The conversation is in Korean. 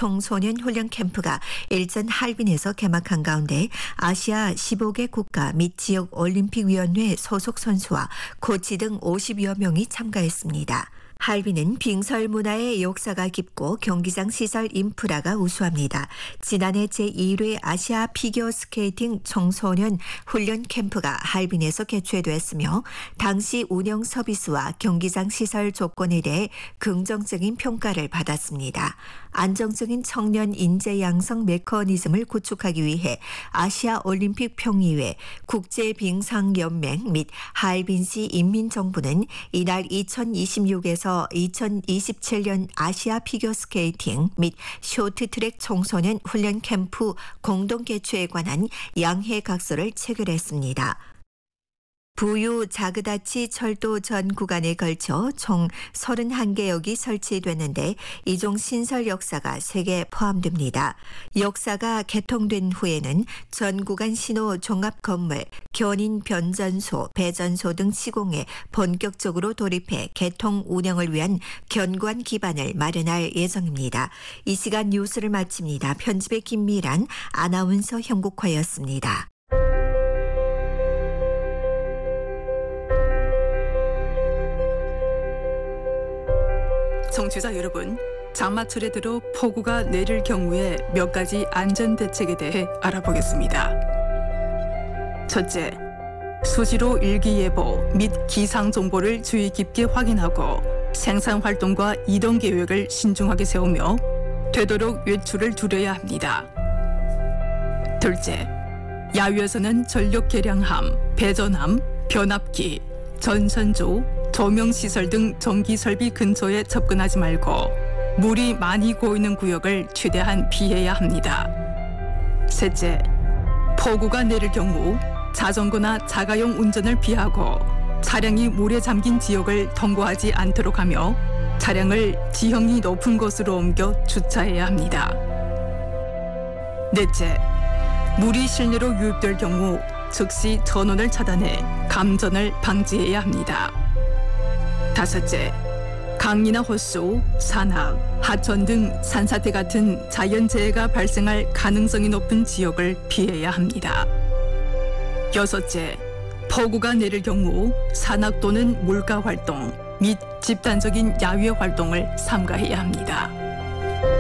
청소년 훈련 캠프가 일전 할빈에서 개막한 가운데 아시아 15개 국가 및 지역 올림픽위원회 소속 선수와 코치 등 50여 명이 참가했습니다. 할빈은 빙설 문화의 역사가 깊고 경기장 시설 인프라가 우수합니다. 지난해 제2회 아시아 피겨스케이팅 청소년 훈련 캠프가 할빈에서 개최됐으며 당시 운영 서비스와 경기장 시설 조건에 대해 긍정적인 평가를 받았습니다. 안정적인 청년 인재 양성 메커니즘을 구축하기 위해 아시아 올림픽 평의회, 국제빙상연맹 및 할빈시 인민정부는 이날 2026에서 2027년 아시아 피겨스케이팅 및 쇼트트랙 청소년 훈련 캠프 공동 개최에 관한 양해각서를 체결했습니다. 부유 자그다치 철도 전 구간에 걸쳐 총 31개역이 설치됐는데 이중 신설 역사가 3개 포함됩니다. 역사가 개통된 후에는 전 구간 신호 종합 건물, 견인 변전소, 배전소 등 시공에 본격적으로 돌입해 개통 운영을 위한 견고한 기반을 마련할 예정입니다. 이 시간 뉴스를 마칩니다. 편집의 김미란, 아나운서 형국화였습니다. 청취자 여러분, 장마철에 들어 폭우가 내릴 경우에 몇 가지 안전 대책에 대해 알아보겠습니다. 첫째, 수시로 일기예보 및 기상 정보를 주의 깊게 확인하고 생산 활동과 이동 계획을 신중하게 세우며 되도록 외출을 줄여야 합니다. 둘째, 야외에서는 전력 계량함, 배전함, 변압기, 전선조, 조명시설 등 전기설비 근처에 접근하지 말고 물이 많이 고이는 구역을 최대한 피해야 합니다. 셋째, 폭우가 내릴 경우 자전거나 자가용 운전을 피하고 차량이 물에 잠긴 지역을 통과하지 않도록 하며 차량을 지형이 높은 곳으로 옮겨 주차해야 합니다. 넷째, 물이 실내로 유입될 경우 즉시 전원을 차단해 감전을 방지해야 합니다. 다섯째, 강이나 호수, 산악, 하천 등 산사태 같은 자연재해가 발생할 가능성이 높은 지역을 피해야 합니다. 여섯째, 폭우가 내릴 경우 산악 또는 물가 활동 및 집단적인 야외 활동을 삼가해야 합니다.